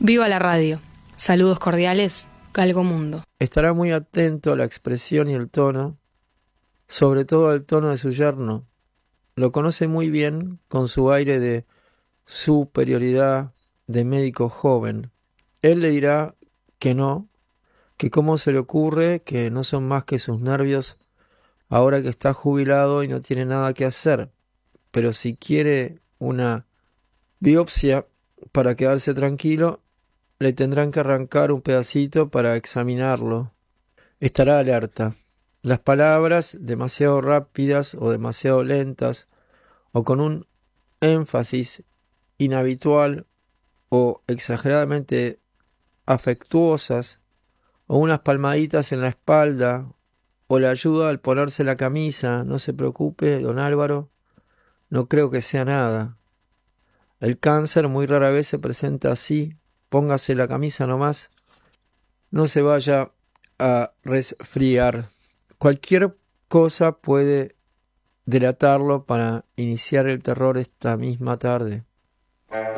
Viva la radio. Saludos cordiales, Galgomundo. Estará muy atento a la expresión y el tono, sobre todo al tono de su yerno. Lo conoce muy bien con su aire de superioridad de médico joven. Él le dirá que no, que cómo se le ocurre, que no son más que sus nervios ahora que está jubilado y no tiene nada que hacer. Pero si quiere una biopsia para quedarse tranquilo, le tendrán que arrancar un pedacito para examinarlo. Estará alerta. Las palabras demasiado rápidas o demasiado lentas, o con un énfasis inhabitual o exageradamente afectuosas, o unas palmaditas en la espalda, o la ayuda al ponerse la camisa. No se preocupe, don Álvaro, no creo que sea nada. El cáncer muy rara vez se presenta así. Póngase la camisa nomás. No se vaya a resfriar. Cualquier cosa puede delatarlo para iniciar el terror esta misma tarde.